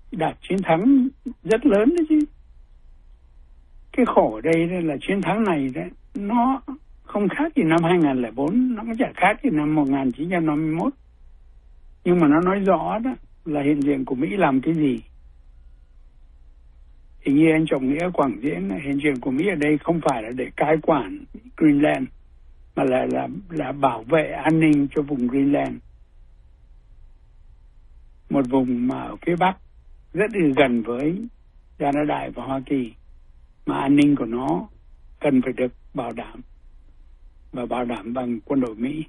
đạt chiến thắng rất lớn đấy chứ. Cái khổ ở đây là chiến thắng này đấy, nó không khác gì năm 2004, nó cũng chả khác gì năm 1951. Nhưng mà nó nói rõ đó là hiện diện của Mỹ làm cái gì. Thì như anh Trọng Nghĩa quảng diễn, hiện diện của Mỹ ở đây không phải là để cai quản Greenland, mà là bảo vệ an ninh cho vùng Greenland. Một vùng mà ở phía Bắc rất gần với Canada và Hoa Kỳ, mà an ninh của nó cần phải được bảo đảm, và bảo đảm bằng quân đội Mỹ.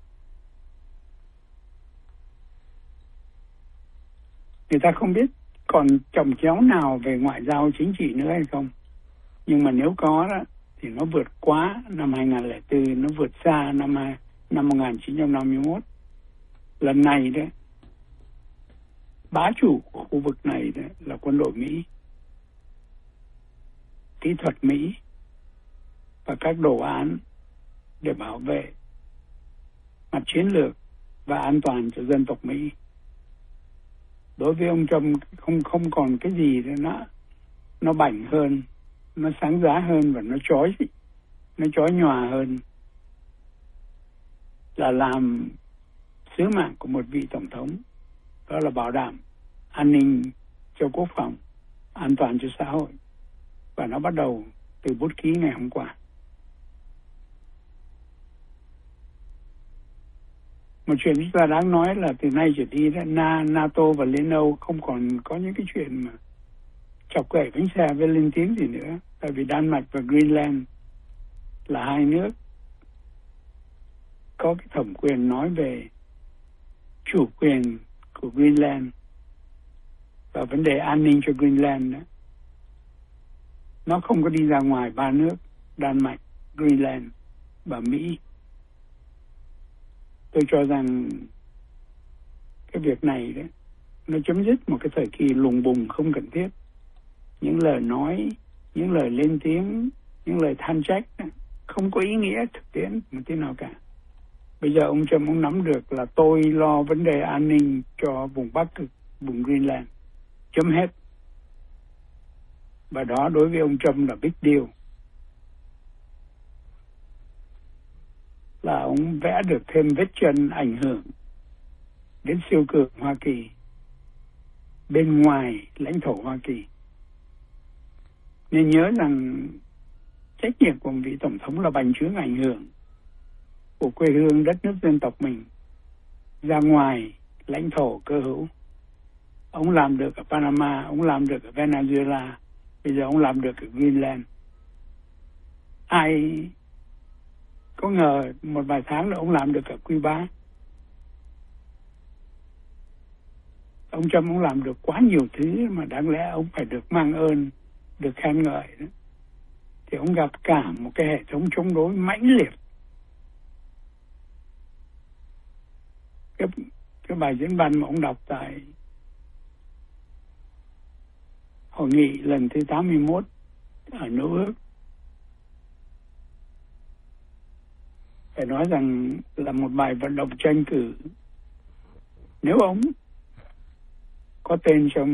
Người ta không biết còn chồng chéo nào về ngoại giao chính trị nữa hay không. Nhưng mà nếu có đó, thì nó vượt quá năm 2004, nó vượt xa năm 1951. Lần này đấy, bá chủ của khu vực này đấy là quân đội Mỹ, kỹ thuật Mỹ và các đồ án để bảo vệ mặt chiến lược và an toàn cho dân tộc Mỹ. Đối với ông Trump không còn cái gì nó bảnh hơn, nó sáng giá hơn và nó chói nhòa hơn là làm sứ mạng của một vị tổng thống, đó là bảo đảm an ninh cho quốc phòng, an toàn cho xã hội. Và nó bắt đầu từ bút ký ngày hôm qua. Một chuyện chúng ta đáng nói là từ nay trở đi đó, NATO và Liên Âu không còn có những cái chuyện mà chọc gậy bánh xe với lên tiếng gì nữa. Tại vì Đan Mạch và Greenland là hai nước có cái thẩm quyền nói về chủ quyền của Greenland và vấn đề an ninh cho Greenland đó. Nó không có đi ra ngoài ba nước Đan Mạch, Greenland và Mỹ. Tôi cho rằng cái việc này đấy, nó chấm dứt một cái thời kỳ lùng bùng không cần thiết. Những lời nói, những lời lên tiếng, những lời than trách không có ý nghĩa thực tiễn một tí nào cả. Bây giờ ông Trump ông nắm được là tôi lo vấn đề an ninh cho vùng Bắc Cực, vùng Greenland. Chấm hết. Và đó đối với ông Trump là big deal. Là ông vẽ được thêm vết chân ảnh hưởng đến siêu cường Hoa Kỳ bên ngoài lãnh thổ Hoa Kỳ. Nên nhớ rằng trách nhiệm của một vị tổng thống là bành trướng ảnh hưởng của quê hương đất nước dân tộc mình ra ngoài lãnh thổ cơ hữu. Ông làm được ở Panama, ông làm được ở Venezuela, bây giờ ông làm được ở Greenland. Ai có ngờ một vài tháng nữa ông làm được ở Cuba. Ông Trump ông làm được quá nhiều thứ mà đáng lẽ ông phải được mang ơn, được khen ngợi đó. Thì ông gặp cả một cái hệ thống chống đối mãnh liệt. Cái bài diễn văn mà ông đọc tại hội nghị lần thứ 81 ở New York, phải nói rằng là một bài vận động tranh cử. Nếu ông có tên trong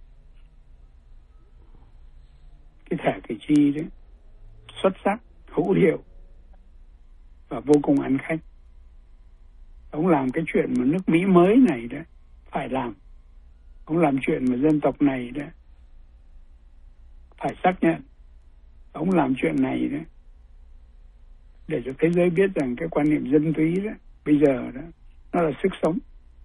cái thẻ cử tri đấy, xuất sắc, hữu hiệu và vô cùng ăn khách, ông làm cái chuyện mà nước Mỹ mới này đó phải làm. Ông làm chuyện mà dân tộc này đó phải xác nhận. Ông làm chuyện này đó để cho thế giới biết rằng cái quan niệm dân túy đó bây giờ đó nó là sức sống.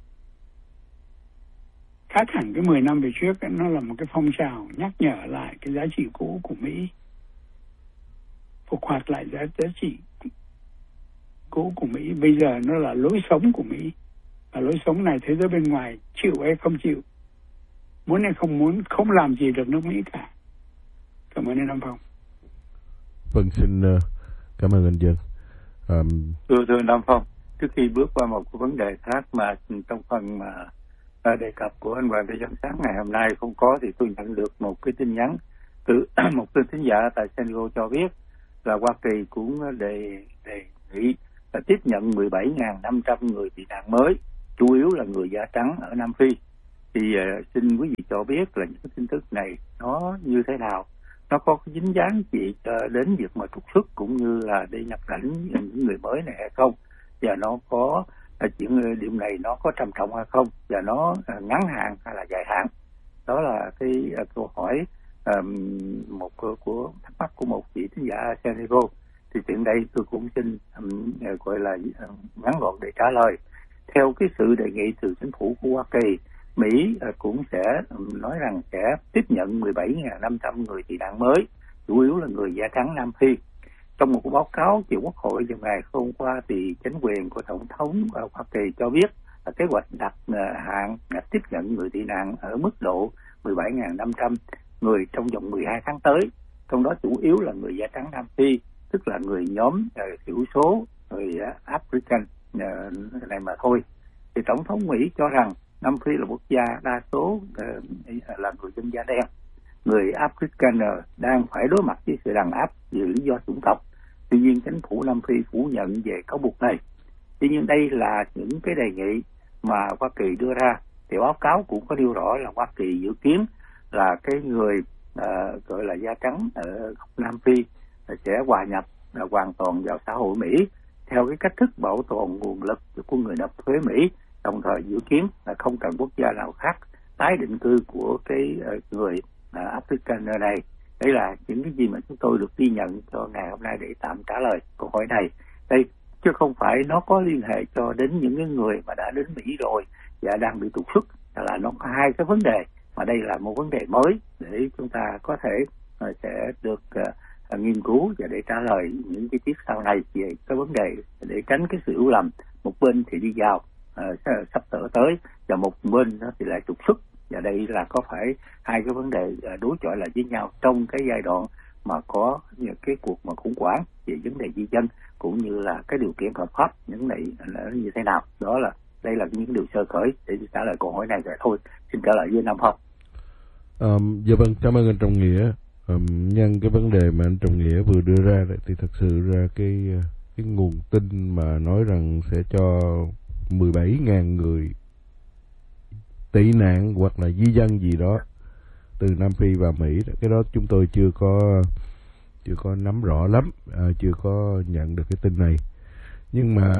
Khác hẳn cái 10 năm về trước đó, nó là một cái phong trào nhắc nhở lại cái giá trị cũ của Mỹ, phục hoạt lại giá trị cũ của Mỹ. Bây giờ nó là lối sống của Mỹ, và lối sống này thế giới bên ngoài chịu hay không chịu, muốn hay không muốn, không làm gì được nước Mỹ cả. Cảm ơn anh Nam Phong. Vâng, xin cảm ơn anh Dân. Thưa Nam Phong, trước khi bước qua một cái vấn đề khác mà trong phần mà đề cập của anh Hoàng Thế Giám sáng ngày hôm nay không có, thì tôi nhận được một cái tin nhắn từ một tên thính giả tại San Diego cho biết là Hoa Kỳ cũng đề nghị là tiếp nhận 17.500 người tị nạn mới, chủ yếu là người da trắng ở Nam Phi. Thì xin quý vị cho biết là những tin tức này nó như thế nào, nó có dính dáng gì đến việc mà trục xuất cũng như là đi nhập cảnh những người mới này hay không, và nó có chuyện điểm này nó có trầm trọng hay không, và nó ngắn hạn hay là dài hạn. Đó là cái câu hỏi một của thắc mắc của một vị thính giả Santiago. Thì tiện đây tôi cũng xin gọi là ngắn gọn để trả lời. Theo cái sự đề nghị từ chính phủ của Hoa Kỳ, Mỹ cũng sẽ nói rằng sẽ tiếp nhận 17.500 người tị nạn mới, chủ yếu là người da trắng Nam Phi. Trong một báo cáo của Quốc hội vào ngày hôm qua, thì chính quyền của Tổng thống Hoa Kỳ cho biết là kế hoạch đặt hạn tiếp nhận người tị nạn ở mức độ 17.500 người trong vòng 12 tháng tới, trong đó chủ yếu là người da trắng Nam Phi, tức là người nhóm thiểu số, người African này mà thôi. Thì Tổng thống Mỹ cho rằng Nam Phi là quốc gia đa số là người dân da đen. Người African đang phải đối mặt với sự đàn áp vì lý do chủng tộc. Tuy nhiên chính phủ Nam Phi phủ nhận về cáo buộc này. Tuy nhiên đây là những cái đề nghị mà Hoa Kỳ đưa ra. Thì báo cáo cũng có nêu rõ là Hoa Kỳ dự kiến là cái người gọi là da trắng ở Nam Phi sẽ hòa nhập hoàn toàn vào xã hội Mỹ theo cái cách thức bảo tồn nguồn lực của người nộp thuế Mỹ, đồng thời dự kiến là không cần quốc gia nào khác tái định cư của cái người African này. Đây là những cái gì mà chúng tôi được ghi nhận cho ngày hôm nay để tạm trả lời câu hỏi này. Đây, chứ không phải nó có liên hệ cho đến những cái người mà đã đến Mỹ rồi và đang bị trục xuất, là nó có hai cái vấn đề, mà đây là một vấn đề mới để chúng ta có thể sẽ được nghiên cứu và để trả lời những chi tiết sau này về cái vấn đề, để tránh cái sự hiểu lầm một bên thì đi vào sắp tới và một bên nó thì lại trục xuất. Và đây là có phải hai cái vấn đề đối chọi lại với nhau trong cái giai đoạn mà có những cái cuộc mà khủng hoảng về vấn đề di dân cũng như là cái điều kiện hợp pháp những này là như thế nào. Đó là đây là những điều sơ khởi để trả lời câu hỏi này rồi thôi. Xin trở lại với Nam Phong. Dạ vâng, cảm ơn anh Trọng Nghĩa. Nhân cái vấn đề mà anh Trọng Nghĩa vừa đưa ra thì thật sự ra cái nguồn tin mà nói rằng sẽ cho 17.000 người tị nạn hoặc là di dân gì đó từ Nam Phi vào Mỹ, cái đó chúng tôi chưa có nắm rõ lắm, chưa có nhận được cái tin này. Nhưng mà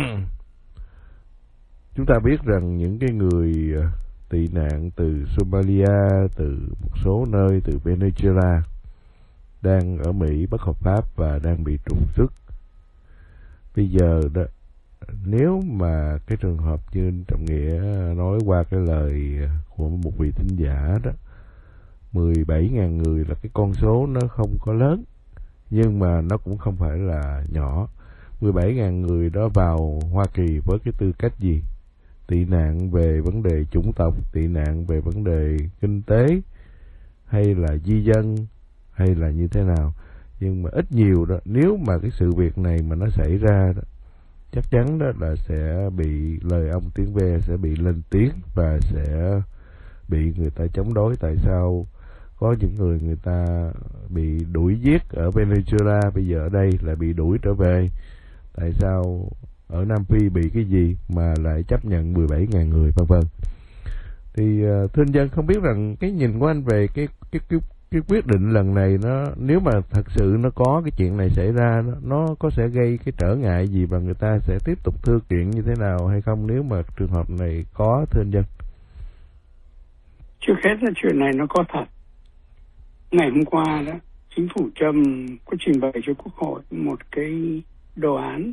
chúng ta biết rằng những cái người tị nạn từ Somalia, từ một số nơi, từ Venezuela đang ở Mỹ bất hợp pháp và đang bị trục xuất. Bây giờ đó, nếu mà cái trường hợp như Trọng Nghĩa nói qua cái lời của một vị thính giả đó, 17.000 người là cái con số nó không có lớn, nhưng mà nó cũng không phải là nhỏ. 17.000 người đó vào Hoa Kỳ với cái tư cách gì? Tị nạn về vấn đề chủng tộc, tị nạn về vấn đề kinh tế, hay là di dân, hay là như thế nào? Nhưng mà ít nhiều đó, nếu mà cái sự việc này mà nó xảy ra đó, chắc chắn đó là sẽ bị, lời ông Tiếng Ve sẽ bị lên tiếng và sẽ bị người ta chống đối. Tại sao có những người ta bị đuổi giết ở Venezuela, bây giờ ở đây lại bị đuổi trở về? Tại sao ở Nam Phi bị cái gì mà lại chấp nhận 17.000 người, vân vân. Thì thưa anh Dân, không biết rằng cái nhìn của anh về cái quyết định lần này, nó nếu mà thật sự nó có cái chuyện này xảy ra, nó có sẽ gây cái trở ngại gì và người ta sẽ tiếp tục thư kiện như thế nào hay không nếu mà trường hợp này có, thưa anh Dân? Trước hết là chuyện này nó có thật. Ngày hôm qua đó, chính phủ Trump có trình bày cho Quốc hội một cái đồ án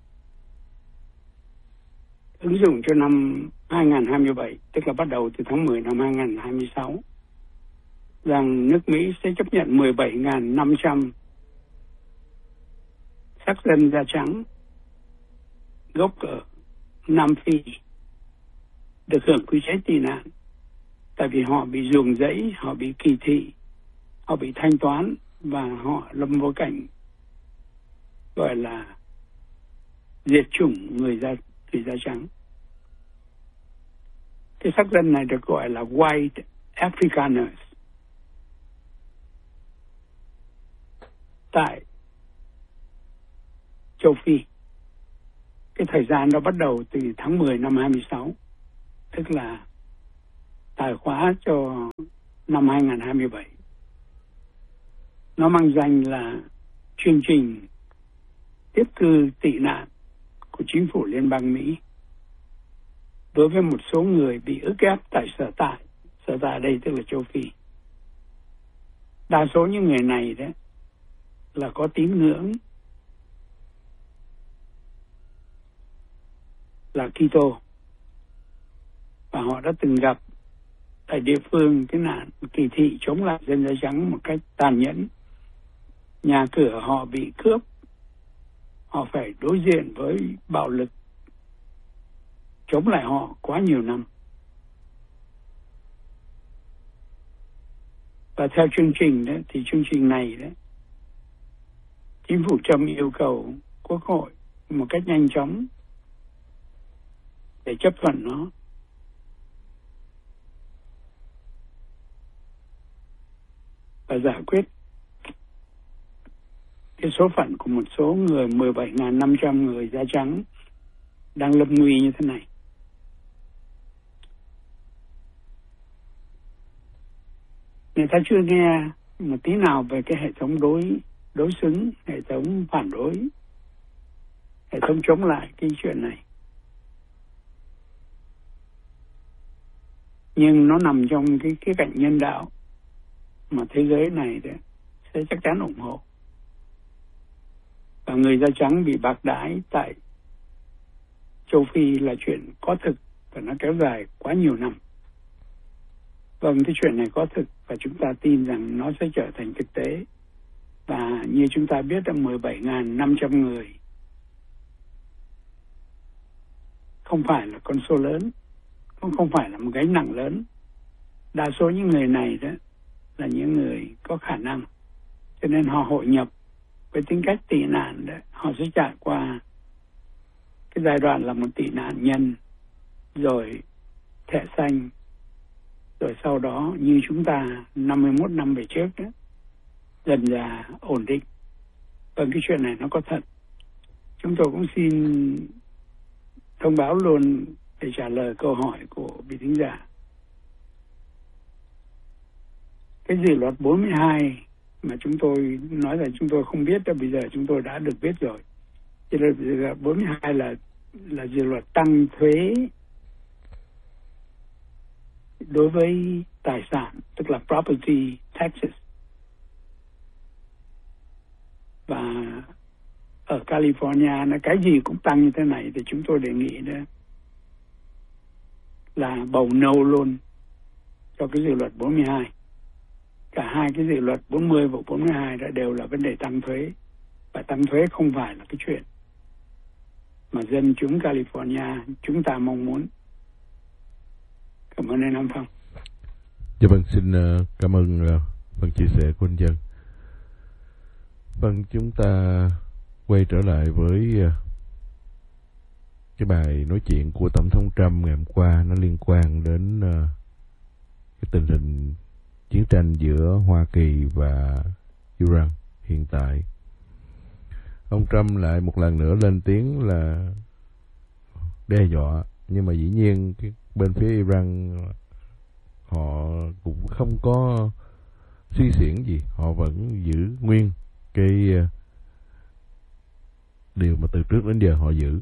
ứng dụng cho năm 2027, tức là bắt đầu từ tháng 10 năm 2026, rằng nước Mỹ sẽ chấp nhận 17.500 sắc dân da trắng gốc ở Nam Phi được hưởng quy chế tị nạn, tại vì họ bị ruồng rẫy, họ bị kỳ thị, họ bị thanh toán và họ lâm vô cảnh gọi là diệt chủng người da trắng. Cái sắc dân này được gọi là White Afrikaners. Tại châu Phi, cái thời gian đó bắt đầu từ tháng 10 năm 26, tức là tài khóa cho năm 2027. Nó mang danh là chương trình tiếp cư tị nạn của chính phủ Liên bang Mỹ đối với một số người bị ức ép tại sở tại đây tức là châu Phi. Đa số những người này đấy là có tín ngưỡng là Kitô, và họ đã từng gặp tại địa phương cái nạn kỳ thị chống lại dân da trắng một cách tàn nhẫn. Nhà cửa họ bị cướp, họ phải đối diện với bạo lực chống lại họ quá nhiều năm. Và theo chương trình đó, thì chương trình này đó, chính phủ Trump yêu cầu Quốc hội một cách nhanh chóng để chấp thuận nó. Và giải quyết cái số phận của một số người 17.500 người da trắng đang lâm nguy như thế này. Người ta chưa nghe một tí nào về cái hệ thống đối xứng, hệ thống phản đối, hệ thống chống lại cái chuyện này. Nhưng nó nằm trong cái cạnh nhân đạo mà thế giới này đấy sẽ chắc chắn ủng hộ. Và người da trắng bị bạc đãi tại châu Phi là chuyện có thực và nó kéo dài quá nhiều năm. Vâng, cái chuyện này có thực và chúng ta tin rằng nó sẽ trở thành thực tế. Và như chúng ta biết là 17.500 người không phải là con số lớn, không phải là một gánh nặng lớn. Đa số những người này đó là những người có khả năng, cho nên họ hội nhập với tính cách tị nạn đó. Họ sẽ trải qua cái giai đoạn là một tị nạn nhân, rồi thẻ xanh, rồi sau đó như chúng ta 51 năm về trước đó, dần dà ổn định. Và cái chuyện này nó có thật. Chúng tôi cũng xin thông báo luôn để trả lời câu hỏi của vị thính giả. Cái dự luật 42 mà chúng tôi nói là chúng tôi không biết, đó bây giờ chúng tôi đã được biết rồi. Dự luật 42 là dự luật tăng thuế đối với tài sản, tức là property taxes. Và ở California nó cái gì cũng tăng như thế này thì chúng tôi đề nghị đó là bầu no luôn cho cái dự luật 42. Cả hai cái dự luật 40 và 42 đã đều là vấn đề tăng thuế. Và tăng thuế không phải là cái chuyện mà dân chúng California chúng ta mong muốn. Cảm ơn anh Nam Phong. Dạ vâng, xin cảm ơn phần chia sẻ của anh Dân. Vâng, chúng ta quay trở lại với cái bài nói chuyện của Tổng thống Trump ngày hôm qua. Nó liên quan đến cái tình hình chiến tranh giữa Hoa Kỳ và Iran hiện tại. Ông Trump lại một lần nữa lên tiếng là đe dọa, nhưng mà dĩ nhiên cái bên phía Iran họ cũng không có suy xiển gì, họ vẫn giữ nguyên cái điều mà từ trước đến giờ họ giữ.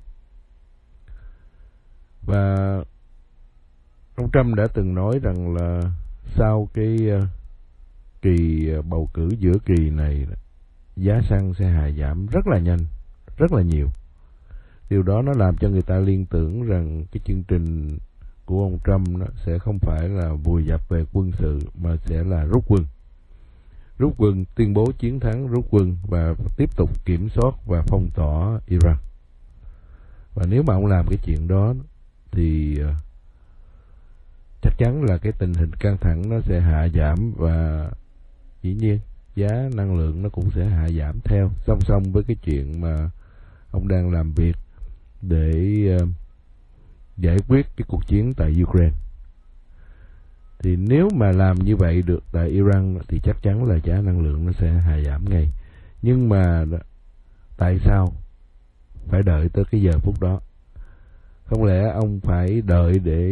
Và ông Trump đã từng nói rằng là sau cái kỳ bầu cử giữa kỳ này, giá xăng sẽ hạ giảm rất là nhanh, rất là nhiều. Điều đó nó làm cho người ta liên tưởng rằng cái chương trình của ông Trump nó sẽ không phải là vùi dập về quân sự mà sẽ là rút quân. Rút quân, tuyên bố chiến thắng, rút quân và tiếp tục kiểm soát và phong tỏa Iran. Và nếu mà ông làm cái chuyện đó thì chắc chắn là cái tình hình căng thẳng nó sẽ hạ giảm, và dĩ nhiên giá năng lượng nó cũng sẽ hạ giảm theo, song song với cái chuyện mà ông đang làm việc để giải quyết cái cuộc chiến tại Ukraine. Thì nếu mà làm như vậy được tại Iran thì chắc chắn là giá năng lượng nó sẽ hạ giảm ngay. Nhưng mà tại sao phải đợi tới cái giờ phút đó? Không lẽ ông phải đợi để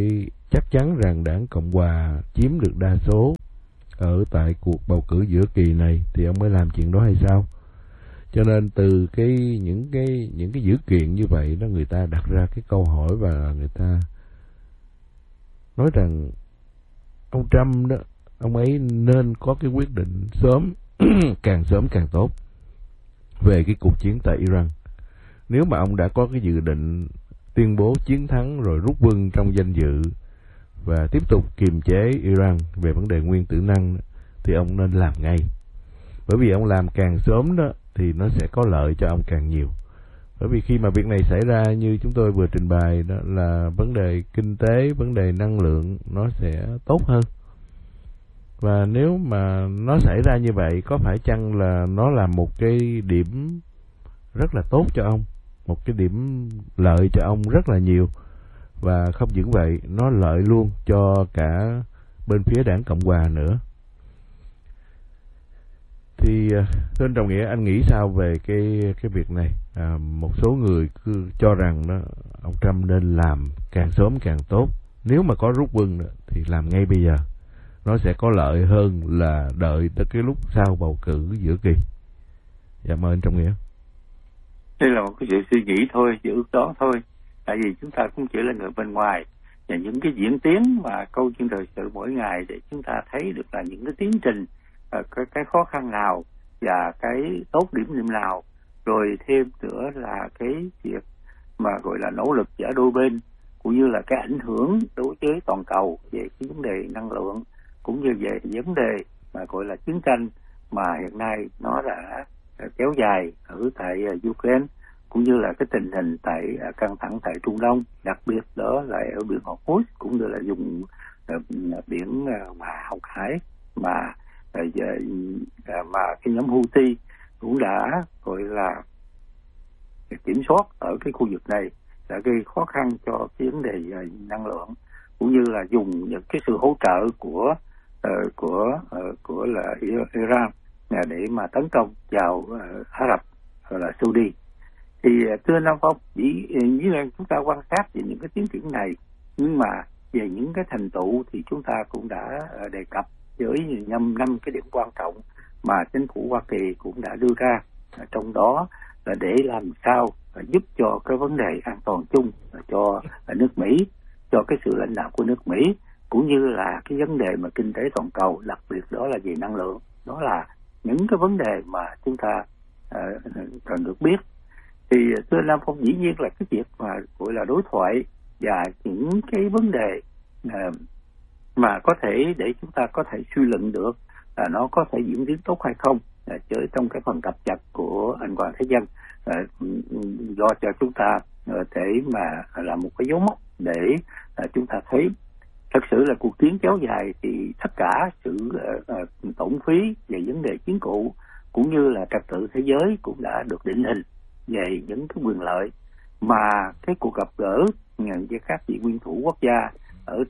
chắc chắn rằng đảng Cộng Hòa chiếm được đa số ở tại cuộc bầu cử giữa kỳ này thì ông mới làm chuyện đó hay sao? Cho nên từ những cái dữ kiện như vậy đó, người ta đặt ra cái câu hỏi và người ta nói rằng ông Trump đó, ông ấy nên có cái quyết định sớm sớm càng tốt về cái cuộc chiến tại Iran. Nếu mà ông đã có cái dự định tuyên bố chiến thắng rồi rút quân trong danh dự và tiếp tục kiềm chế Iran về vấn đề nguyên tử năng thì ông nên làm ngay. Bởi vì ông làm càng sớm đó thì nó sẽ có lợi cho ông càng nhiều. Bởi vì khi mà việc này xảy ra như chúng tôi vừa trình bày đó là vấn đề kinh tế, vấn đề năng lượng nó sẽ tốt hơn. Và nếu mà nó xảy ra như vậy, có phải chăng là nó là một cái điểm rất là tốt cho ông, một cái điểm lợi cho ông rất là nhiều. Và không những vậy, nó lợi luôn cho cả bên phía đảng Cộng Hòa nữa. Thì thưa anh Trọng Nghĩa, anh nghĩ sao về cái việc này? Một số người cứ cho rằng đó, ông Trump nên làm càng sớm càng tốt. Nếu mà có rút quân đó, thì làm ngay bây giờ. Nó sẽ có lợi hơn là đợi tới cái lúc sau bầu cử giữa kỳ. Dạ mời anh Trọng Nghĩa. Đây là một cái sự suy nghĩ thôi, sự ước đoán thôi. Tại vì chúng ta cũng chỉ là người bên ngoài. Và những cái diễn tiến mà câu chuyện thời sự mỗi ngày để chúng ta thấy được là những cái tiến trình, cái khó khăn nào và cái tốt điểm nào. Rồi thêm nữa là cái việc mà gọi là nỗ lực giữa đôi bên, cũng như là cái ảnh hưởng đối với toàn cầu về cái vấn đề năng lượng, cũng như về vấn đề mà gọi là chiến tranh mà hiện nay nó đã kéo dài ở tại Ukraine, cũng như là cái tình hình tại căng thẳng tại Trung Đông, đặc biệt đó là ở biển Hormuz, cũng như là vùng biển Hồng Hải mà cái nhóm Houthi cũng đã gọi là kiểm soát ở cái khu vực này, đã gây khó khăn cho cái vấn đề năng lượng, cũng như là dùng những cái sự hỗ trợ của là Iran để mà tấn công vào Ả Rập là Saudi. Thì thưa Nam Phong, chỉ như là chúng ta quan sát về những cái tiến triển này, nhưng mà về những cái thành tựu thì chúng ta cũng đã đề cập với năm cái điểm quan trọng mà chính phủ Hoa Kỳ cũng đã đưa ra, trong đó là để làm sao giúp cho cái vấn đề an toàn chung cho nước Mỹ, cho cái sự lãnh đạo của nước Mỹ, cũng như là cái vấn đề mà kinh tế toàn cầu, đặc biệt đó là về năng lượng. Đó là những cái vấn đề mà chúng ta cần được biết. Thì thưa Nam Phong, dĩ nhiên là cái việc mà gọi là đối thoại và những cái vấn đề mà có thể để chúng ta có thể suy luận được là nó có thể diễn tiến tốt hay không, trong cái phần cập nhật của anh Hoàng Thế Dân, do cho chúng ta thể mà là một cái dấu mốc để chúng ta thấy thật sự là cuộc chiến kéo dài thì tất cả sự tổn phí về vấn đề chiến cụ cũng như là trật tự thế giới cũng đã được định hình về những cái quyền lợi mà cái cuộc gặp gỡ với các vị nguyên thủ quốc gia ở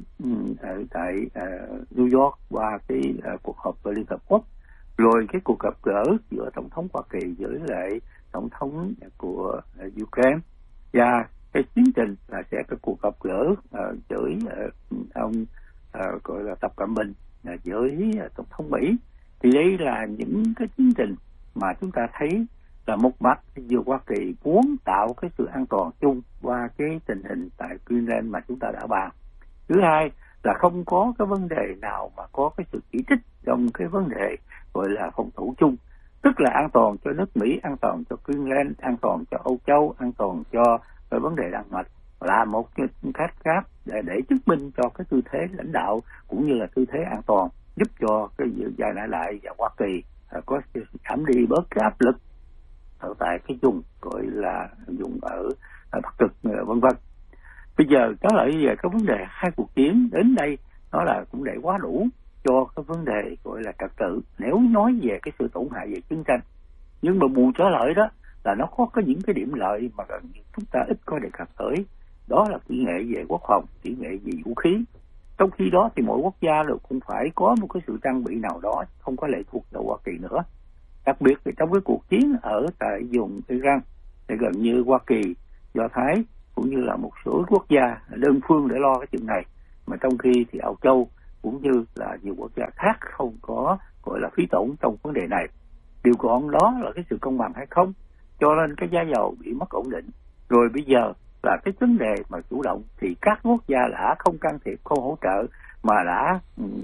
tại New York qua cái cuộc họp Liên Hợp Quốc, rồi cái cuộc gặp gỡ giữa tổng thống Hoa Kỳ với lại tổng thống của Ukraine, và cái tiến trình là sẽ có cuộc gặp gỡ với ông gọi là Tập Cận Bình với tổng thống Mỹ. Thì đây là những cái tiến trình mà chúng ta thấy là một mặt vừa Hoa Kỳ muốn tạo cái sự an toàn chung qua cái tình hình tại Ukraine mà chúng ta đã bàn. Thứ hai là không có cái vấn đề nào mà có cái sự chỉ trích trong cái vấn đề gọi là phòng thủ chung, tức là an toàn cho nước Mỹ, an toàn cho Ukraine, an toàn cho Âu Châu, an toàn cho cái vấn đề Đan Mạch, là một cái cách khác để chứng minh cho cái tư thế lãnh đạo cũng như là tư thế an toàn, giúp cho cái giai đoạn lại và Hoa Kỳ có giảm đi bớt cái áp lực ở tại cái vùng gọi là vùng ở Bắc Cực vân vân. Bây giờ có lại về cái vấn đề hai cuộc chiến đến đây, nó là cũng để quá đủ cho cái vấn đề gọi là trật tự nếu nói về cái sự tổn hại về chiến tranh. Nhưng mà bù trở lại đó là nó có những cái điểm lợi mà chúng ta ít có đề cập tới, đó là kỹ nghệ về quốc phòng, kỹ nghệ về vũ khí. Trong khi đó thì mỗi quốc gia đều cũng phải có một cái sự trang bị nào đó, không có lệ thuộc vào Hoa Kỳ nữa. Đặc biệt thì trong cái cuộc chiến ở tại vùng Iran thì gần như Hoa Kỳ, Do Thái cũng như là một số quốc gia đơn phương để lo cái chuyện này, mà trong khi thì Âu Châu cũng như là nhiều quốc gia khác không có gọi là phí tổn trong vấn đề này. Điều còn đó là cái sự công bằng hay không, cho nên cái giá dầu bị mất ổn định. Rồi bây giờ là cái vấn đề mà chủ động thì các quốc gia đã không can thiệp, không hỗ trợ mà đã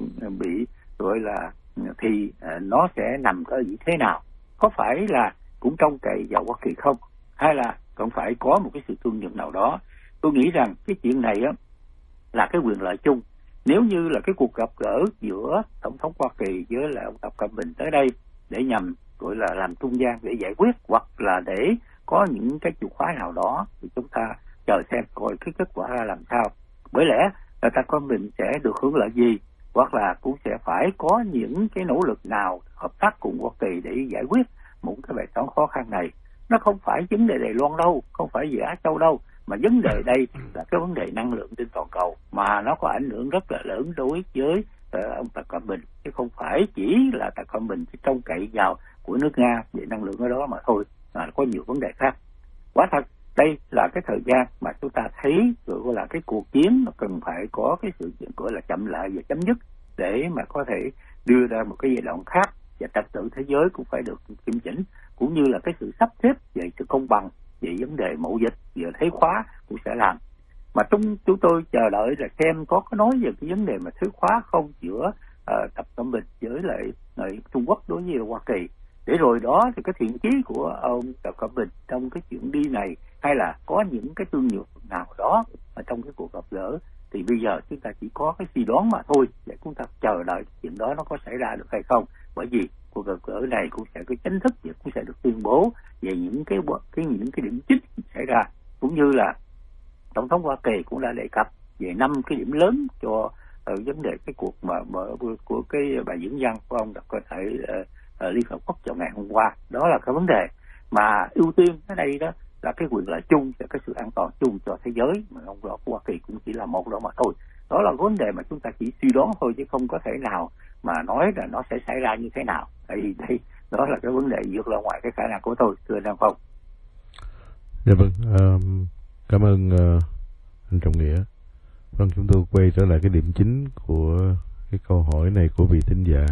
bị gọi là thì nó sẽ nằm ở vị thế nào? Có phải là cũng trông cậy vào Hoa Kỳ không? Hay là còn phải có một cái sự tương nhượng nào đó? Tôi nghĩ rằng cái chuyện này á là cái quyền lợi chung. Nếu như là cái cuộc gặp gỡ giữa Tổng thống Hoa Kỳ với lại ông Tập Cận Bình tới đây để nhằm gọi là làm trung gian để giải quyết, hoặc là để có những cái chìa khóa nào đó, thì chúng ta chờ xem coi cái kết quả ra làm sao. Bởi lẽ là Tập Cận Bình sẽ được hưởng lợi gì, hoặc là cũng sẽ phải có những cái nỗ lực nào hợp tác cùng Hoa Kỳ để giải quyết một cái bài toán khó khăn này. Nó không phải vấn đề Đài Loan đâu, không phải về Á Châu đâu, mà vấn đề đây là cái vấn đề năng lượng trên toàn cầu, mà nó có ảnh hưởng rất là lớn đối với ông Tập Cận Bình, chứ không phải chỉ là Tập Cận Bình chỉ trông cậy vào của nước Nga về năng lượng ở đó mà thôi, mà có nhiều vấn đề khác. Quả thật đây là cái thời gian mà chúng ta thấy gọi là cái cuộc chiến nó cần phải có cái sự gọi là chậm lại và chấm dứt để mà có thể đưa ra một cái giai đoạn khác, và trật tự thế giới cũng phải được kiểm chỉnh, cũng như là cái sự sắp xếp về sự công bằng về vấn đề mậu dịch, về thuế khóa cũng sẽ làm. Mà chúng tôi chờ đợi là xem có nói về cái vấn đề mà thuế khóa không giữa Tập Cận Bình với lại Trung Quốc đối với Hoa Kỳ, để rồi đó thì cái thiện chí của ông Tập Cận Bình trong cái chuyện đi này, hay là có những cái tương nhượng nào đó ở trong cái cuộc gặp gỡ, thì bây giờ chúng ta chỉ có cái suy đoán mà thôi, để chúng ta chờ đợi chuyện đó nó có xảy ra được hay không. Bởi vì cuộc gặp gỡ này cũng sẽ có chính thức và cũng sẽ được tuyên bố về những cái điểm chính xảy ra, cũng như là Tổng thống Hoa Kỳ cũng đã đề cập về 5 cái điểm lớn cho vấn đề cái cuộc mà của cái bài diễn văn của ông đặt có thể Liên Hợp Quốc vào ngày hôm qua. Đó là cái vấn đề mà ưu tiên ở đây đó là cái quyền lợi chung và cái sự an toàn chung cho thế giới, mà ông đó Hoa Kỳ cũng chỉ là một đó mà thôi. Đó là vấn đề mà chúng ta chỉ suy đoán thôi, chứ không có thể nào mà nói là nó sẽ xảy ra như thế nào. Tại vì đây đó là cái vấn đề vượt ra ngoài cái khả năng của tôi, thưa Đăng Phong. Dạ vâng, cảm ơn anh Trọng Nghĩa. Vâng, chúng tôi quay trở lại cái điểm chính của cái câu hỏi này của vị thính giả,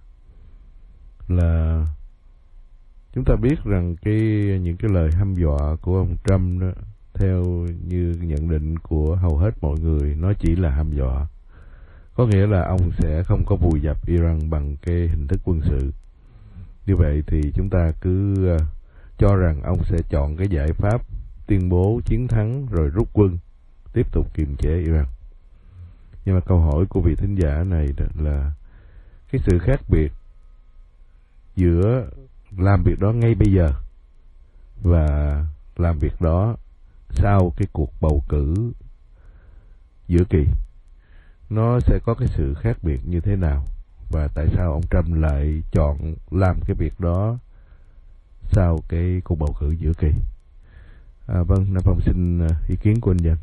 là chúng ta biết rằng những cái lời hăm dọa của ông Trump đó, theo như nhận định của hầu hết mọi người, nó chỉ là hăm dọa. Có nghĩa là ông sẽ không có vùi dập Iran bằng cái hình thức quân sự. Như vậy thì chúng ta cứ cho rằng ông sẽ chọn cái giải pháp tuyên bố chiến thắng rồi rút quân, tiếp tục kiềm chế Iran. Nhưng mà câu hỏi của vị thính giả này là cái sự khác biệt giữa làm việc đó ngay bây giờ và làm việc đó sau cái cuộc bầu cử giữa kỳ, nó sẽ có cái sự khác biệt như thế nào, và tại sao ông Trump lại chọn làm cái việc đó sau cái cuộc bầu cử giữa kỳ? Vâng, Nam Phong xin ý kiến của anh Dân.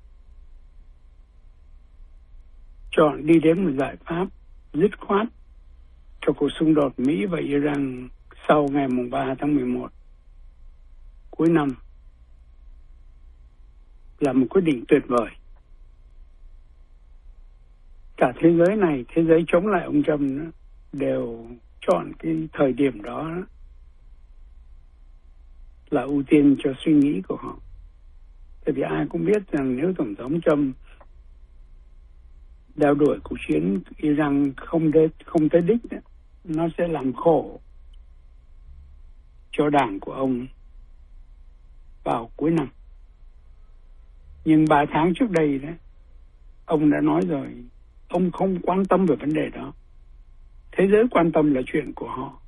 Chọn đi đến một giải pháp dứt khoát cho cuộc xung đột Mỹ và Iran sau ngày 3 tháng 11 cuối năm là một quyết định tuyệt vời. Cả thế giới này, thế giới chống lại ông Trump đều chọn cái thời điểm đó là ưu tiên cho suy nghĩ của họ. Tại vì ai cũng biết rằng nếu Tổng thống Trump đeo đuổi cuộc chiến Iran không tới đích, nó sẽ làm khổ cho đảng của ông vào cuối năm. Nhưng 3 tháng trước đây đó, ông đã nói rồi, ông không quan tâm về vấn đề đó. Thế giới quan tâm là chuyện của họ.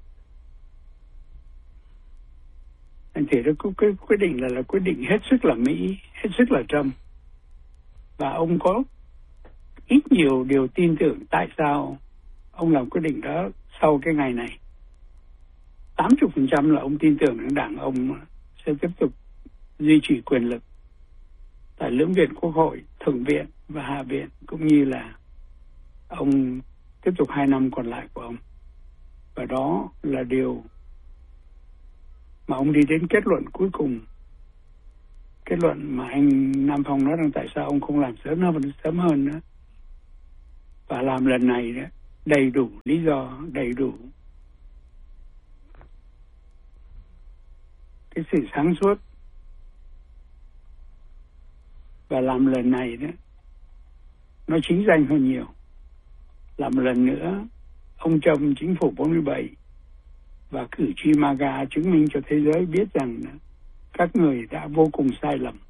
Anh thấy đó, cái quyết định là quyết định hết sức là Mỹ, hết sức là Trump. Và ông có ít nhiều điều tin tưởng tại sao ông làm quyết định đó sau cái ngày này. 80% là ông tin tưởng rằng đảng ông sẽ tiếp tục duy trì quyền lực tại lưỡng viện Quốc hội, Thượng viện và Hạ viện, cũng như là ông tiếp tục 2 năm còn lại của ông. Và đó là điều mà ông đi đến kết luận cuối cùng. Kết luận mà anh Nam Phong nói rằng tại sao ông không làm sớm hơn nữa. Và làm lần này đó, đầy đủ lý do, đầy đủ cái sự sáng suốt. Và làm lần này đó, nó chính danh hơn nhiều. Làm lần nữa, ông Trump chính phủ 47 và cử tri MAGA chứng minh cho thế giới biết rằng các người đã vô cùng sai lầm.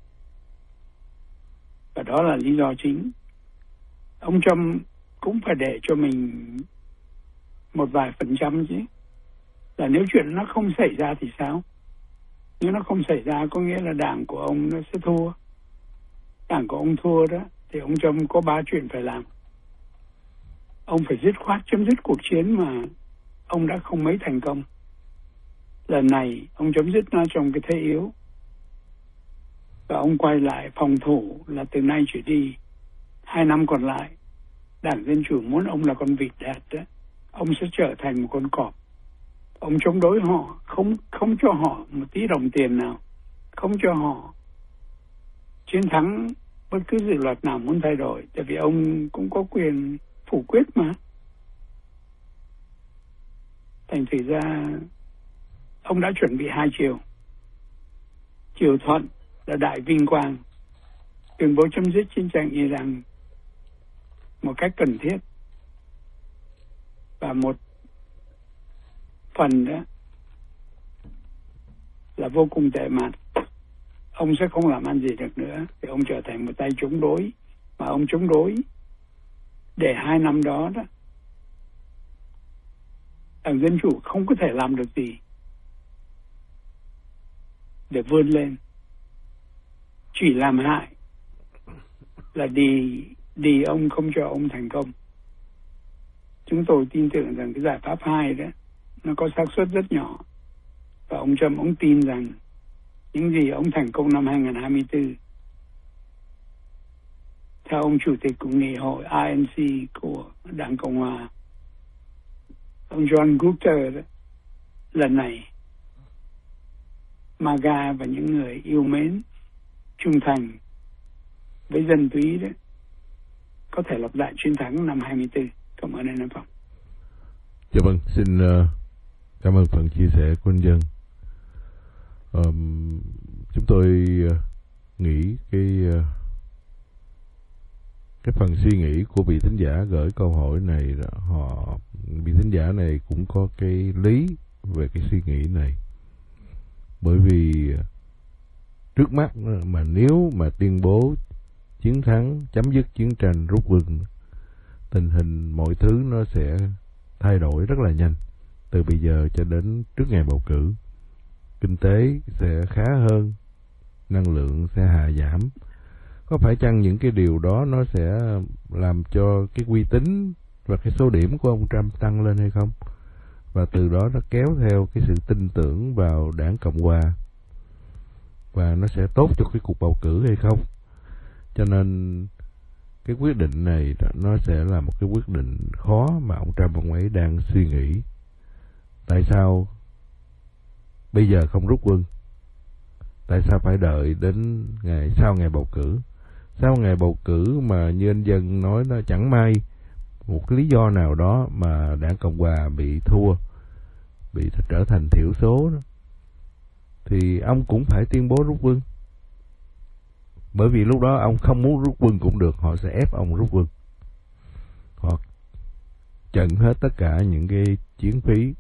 Và đó là lý do chính. Ông Trump cũng phải để cho mình một vài % chứ. Là nếu chuyện nó không xảy ra thì sao? Nếu nó không xảy ra có nghĩa là đảng của ông nó sẽ thua. Đảng của ông thua đó, thì ông Trump có 3 chuyện phải làm. Ông phải dứt khoát chấm dứt cuộc chiến mà ông đã không mấy thành công. Lần này ông chấm dứt nó trong cái thế yếu. Và ông quay lại phòng thủ là từ nay trở đi 2 năm còn lại, Đảng Dân Chủ muốn ông là con vịt đẹp đó, ông sẽ trở thành một con cọp. Ông chống đối họ, không cho họ một tí đồng tiền nào, không cho họ chiến thắng bất cứ dự luật nào muốn thay đổi, tại vì ông cũng có quyền phủ quyết mà. Thành thử ra ông đã chuẩn bị 2 chiều. Chiều thuận là đại vinh quang, tuyên bố chấm dứt chiến tranh Iran một cách cần thiết. Và một phần đó là vô cùng tệ mặt. Ông sẽ không làm ăn gì được nữa, thì ông trở thành một tay chống đối. Mà ông chống đối để 2 năm đó đó, Đảng Dân Chủ không có thể làm được gì để vươn lên, chỉ làm hại, là đi ông, không cho ông thành công. Chúng tôi tin tưởng rằng cái giải pháp 2 đó nó có xác suất rất nhỏ. Và ông Trump ông tin rằng những gì ông thành công năm 2024, theo ông chủ tịch của Nghị hội RNC của Đảng Cộng Hòa, ông John Gupta đó, lần này MAGA và những người yêu mến, trung thành với dân túy đó có thể lặp lại chiến thắng năm 24. Cảm ơn anh Nam Phong. Dạ vâng, xin cảm ơn phần chia sẻ của anh Dân. Chúng tôi nghĩ cái phần suy nghĩ của vị thính giả gửi câu hỏi này, vị thính giả này cũng có cái lý về cái suy nghĩ này. Bởi vì trước mắt mà nếu mà tuyên bố chiến thắng, chấm dứt chiến tranh, rút quân, tình hình mọi thứ nó sẽ thay đổi rất là nhanh từ bây giờ cho đến trước ngày bầu cử. Kinh tế sẽ khá hơn, năng lượng sẽ hạ giảm. Có phải chăng những cái điều đó nó sẽ làm cho cái uy tín và cái số điểm của ông Trump tăng lên hay không? Và từ đó nó kéo theo cái sự tin tưởng vào Đảng Cộng Hòa, và nó sẽ tốt cho cái cuộc bầu cử hay không? Cho nên cái quyết định này nó sẽ là một cái quyết định khó mà ông Trump ông ấy đang suy nghĩ. Tại sao bây giờ không rút quân? Tại sao phải đợi đến sau ngày bầu cử? Sau ngày bầu cử mà như anh Dân nói, nó chẳng may một cái lý do nào đó mà Đảng Cộng Hòa bị thua, bị trở thành thiểu số đó, thì ông cũng phải tuyên bố rút quân. Bởi vì lúc đó ông không muốn rút quân cũng được, họ sẽ ép ông rút quân, hoặc chặn hết tất cả những cái chiến phí.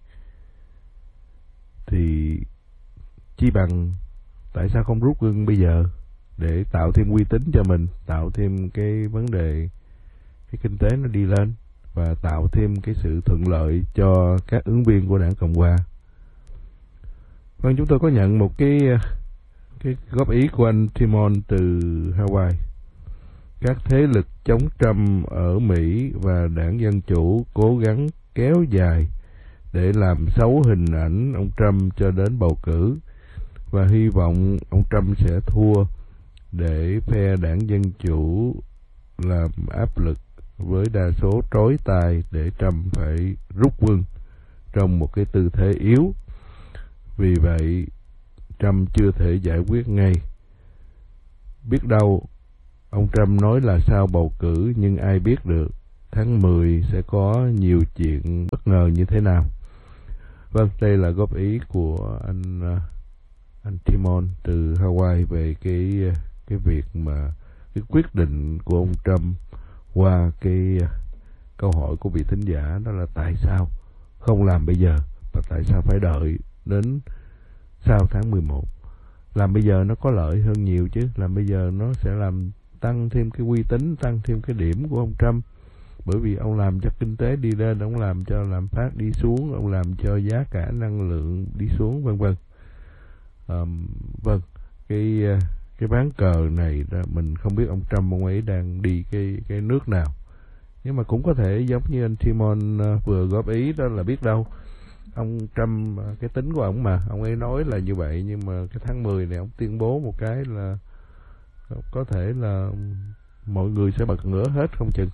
Thì chi bằng tại sao không rút quân bây giờ để tạo thêm uy tín cho mình, tạo thêm cái vấn đề cái kinh tế nó đi lên, và tạo thêm cái sự thuận lợi cho các ứng viên của Đảng Cộng Hòa. Vâng, chúng tôi có nhận một cái góp ý của anh Timon từ Hawaii. Các thế lực chống Trump ở Mỹ và Đảng Dân Chủ cố gắng kéo dài để làm xấu hình ảnh ông Trump cho đến bầu cử, và hy vọng ông Trump sẽ thua để phe Đảng Dân Chủ làm áp lực với đa số trói tai để Trump phải rút quân trong một cái tư thế yếu. Vì vậy Trump chưa thể giải quyết ngay. Biết đâu ông Trump nói là sau bầu cử, nhưng ai biết được. tháng 10 sẽ có nhiều chuyện bất ngờ như thế nào. Vâng, đây là góp ý của anh Timon từ Hawaii về cái việc mà cái quyết định của ông Trump qua cái câu hỏi của vị thính giả, đó là tại sao không làm bây giờ và tại sao phải đợi đến sau tháng 11. Làm bây giờ nó có lợi hơn nhiều chứ, làm bây giờ nó sẽ làm tăng thêm cái uy tín, tăng thêm cái điểm của ông Trump, bởi vì ông làm cho kinh tế đi lên, ông làm cho lạm phát đi xuống, ông làm cho giá cả năng lượng đi xuống, vân vân. Vâng, cái ván cờ này mình không biết ông Trump ông ấy đang đi cái nước nào, nhưng mà cũng có thể giống như anh Timon vừa góp ý, đó là biết đâu ông Trump, cái tính của ông mà ông ấy nói là như vậy, nhưng mà cái tháng 10 này ông tuyên bố một cái là có thể là mọi người sẽ bật ngửa hết không chừng.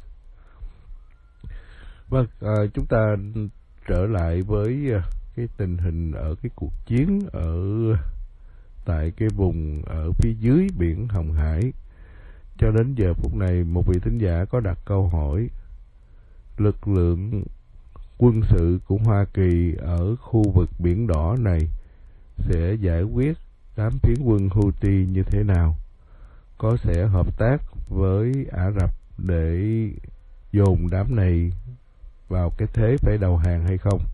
Vâng, chúng ta trở lại với cái tình hình ở cái cuộc chiến tại cái vùng ở phía dưới biển Hồng Hải. Cho đến giờ phút này, một vị thính giả có đặt câu hỏi: lực lượng quân sự của Hoa Kỳ ở khu vực Biển Đỏ này sẽ giải quyết đám phiến quân Houthi như thế nào? Có sẽ hợp tác với Ả Rập để dồn đám này vào cái thế phải đầu hàng hay không?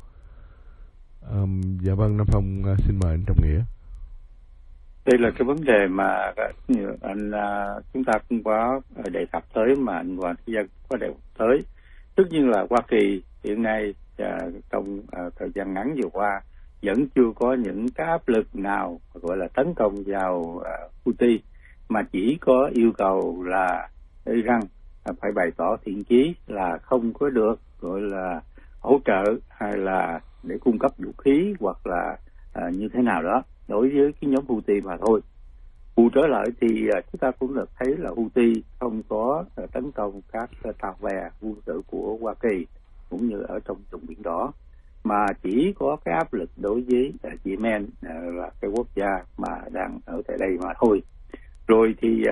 Dạ vâng, Nam Phong xin mời anh Trọng Nghĩa. Đây là cái vấn đề mà chúng ta cũng có đề cập tới, mà anh Hoàng Thế Dân có đề cập tới. Tất nhiên là Hoa Kỳ hiện nay trong thời gian ngắn vừa qua vẫn chưa có những cái áp lực nào gọi là tấn công vào Houthi, mà chỉ có yêu cầu là Iran phải bày tỏ thiện chí là không có được gọi là hỗ trợ hay là để cung cấp vũ khí hoặc là như thế nào đó đối với cái nhóm Houthi mà thôi. Cụ trở lại thì chúng ta cũng được thấy là Houthi không có tấn công các tàu bè quân sự của Hoa Kỳ cũng như ở trong vùng Biển Đỏ, mà chỉ có cái áp lực đối với Yemen là cái quốc gia mà đang ở tại đây mà thôi. Rồi thì